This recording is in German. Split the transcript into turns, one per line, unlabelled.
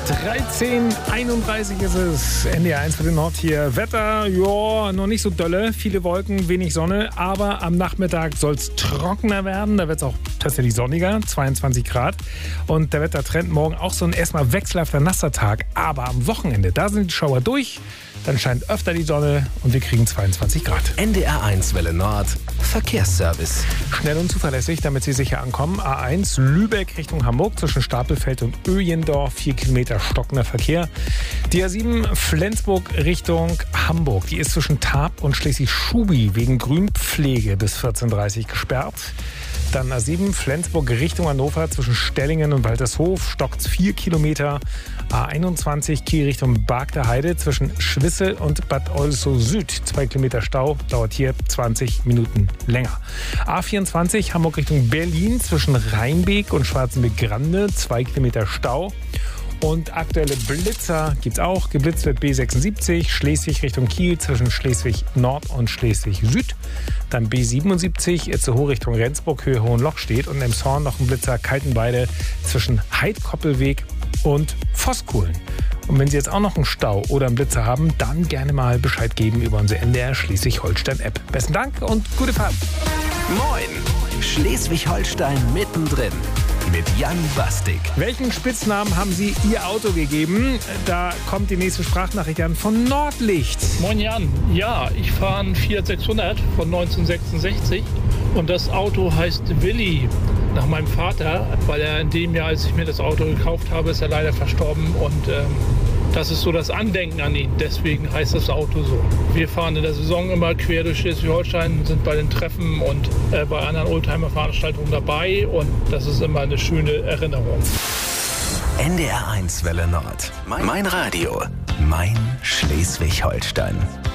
13:31 ist es. NDR 1 für den Nord hier. Wetter, ja, noch nicht so dolle. Viele Wolken, wenig Sonne. Aber am Nachmittag soll es trockener werden. Da wird es auch tatsächlich sonniger. 22 Grad. Und der Wettertrend morgen auch so ein erstmal wechselhafter nasser Tag. Aber am Wochenende, da sind die Schauer durch. Dann scheint öfter die Sonne und wir kriegen 22 Grad.
NDR 1 Welle Nord. Verkehrsservice.
Schnell und zuverlässig, damit Sie sicher ankommen. A1 Lübeck Richtung Hamburg zwischen Stapelfeld und Öjendorf. 4 Kilometer stockender Verkehr. Die A7 Flensburg Richtung Hamburg. Die ist zwischen Tarp und Schleswig-Schubi wegen Grünpflege bis 14:30 gesperrt. Dann A7 Flensburg Richtung Hannover zwischen Stellingen und Waltershof stockt 4 Kilometer. A21 Kiel Richtung Bargter Heide zwischen Schwissel und Bad Oldesloe Süd. 2 Kilometer Stau, dauert hier 20 Minuten länger. A24 Hamburg Richtung Berlin zwischen Rheinbeek und Schwarzenbeek-Grande. 2 Kilometer Stau. Und aktuelle Blitzer gibt's auch. Geblitzt wird B76, Schleswig Richtung Kiel zwischen Schleswig Nord und Schleswig Süd. Dann B77, Itzehoe Richtung Rendsburg, Höhe Hohenloch steht. Und im Zorn noch ein Blitzer Kaltenweide zwischen Heidkoppelweg und Voskuhlen. Und wenn Sie jetzt auch noch einen Stau oder einen Blitzer haben, dann gerne mal Bescheid geben über unsere NDR Schleswig-Holstein-App. Besten Dank und gute Fahrt.
Moin! Schleswig-Holstein mittendrin. Mit Jan Bastik.
Welchen Spitznamen haben Sie Ihr Auto gegeben? Da kommt die nächste Sprachnachricht an von Nordlicht.
Moin Jan, ja, ich fahre einen Fiat 600 von 1966 und das Auto heißt Willi, nach meinem Vater, weil er in dem Jahr, als ich mir das Auto gekauft habe, ist er leider verstorben und das ist so das Andenken an ihn. Deswegen heißt das Auto so. Wir fahren in der Saison immer quer durch Schleswig-Holstein, sind bei den Treffen und bei anderen Oldtimer-Veranstaltungen dabei. Und das ist immer eine schöne Erinnerung.
NDR 1 Welle Nord. Mein Radio. Mein Schleswig-Holstein.